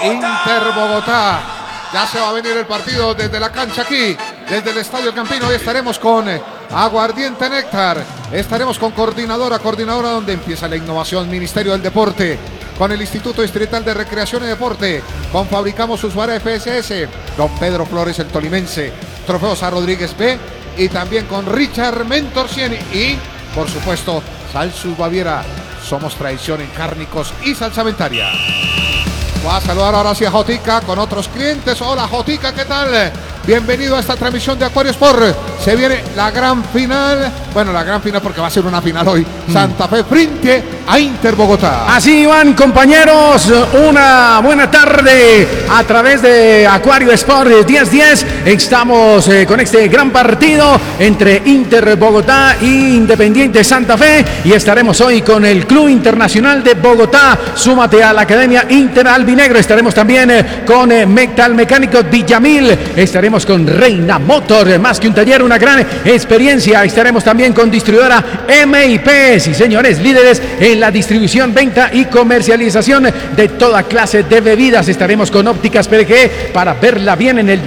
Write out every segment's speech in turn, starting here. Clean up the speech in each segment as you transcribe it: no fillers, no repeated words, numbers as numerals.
Inter Bogotá. Ya se va a venir el partido desde la cancha aquí, desde el Estadio Campino. Hoy estaremos con Aguardiente Néctar. Estaremos con coordinadora donde empieza la innovación. Ministerio del Deporte, con el Instituto Distrital de Recreación y Deporte, con Fabricamos Usuaria FSS, don Pedro Flores el tolimense, Trofeos a Rodríguez B, y también con Richard Mentor 100 y, por supuesto, Salsus Baviera. Somos tradición en cárnicos y salsamentaria. Voy a saludar ahora sí a Jotica con otros clientes. Hola Jotica, ¿qué tal? Bienvenido a esta transmisión de Acuario Sport. Se viene la gran final. Bueno, la gran final porque va a ser una final hoy. Santa Fe frente a Inter Bogotá. Así van, compañeros. Una buena tarde a través de Acuario Sport 1010. Estamos con este gran partido entre Inter Bogotá e Independiente Santa Fe. Y estaremos hoy con el Club Internacional de Bogotá. Súmate a la Academia Inter Albinegro. Estaremos también con Metal Mecánico Villamil. Estaremos con Reina Motor, más que un taller, una gran experiencia. Estaremos también con distribuidora MIP, sí señores, líderes en la distribución, venta y comercialización de toda clase de bebidas. Estaremos con Ópticas PRG para verla bien en el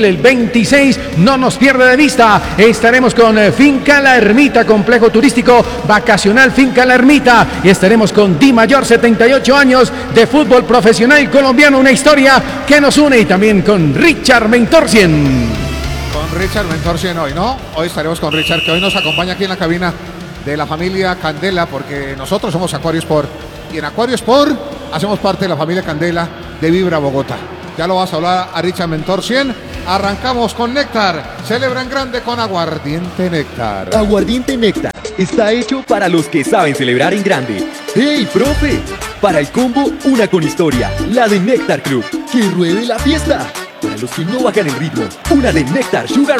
2026, no nos pierde de vista. Estaremos con Finca La Ermita, complejo turístico vacacional Finca La Ermita, y estaremos con Di Mayor, 78 años de fútbol profesional colombiano, una historia que nos une, y también con Richard Mentor 100. Con Richard Mentor 100 hoy, ¿no? Hoy estaremos con Richard, que hoy nos acompaña aquí en la cabina de la familia Candela, porque nosotros somos Acuario Sport, y en Acuario Sport hacemos parte de la familia Candela de Vibra Bogotá. Ya lo vas a hablar a Richard Mentor 100. Arrancamos con Néctar. Celebra en grande con Aguardiente Néctar. Aguardiente Néctar está hecho para los que saben celebrar en grande. ¡Hey, profe! Para el combo, una con historia, la de Néctar Club, que ruede la fiesta. Para los que no bajan el ritmo, una de Néctar Sugar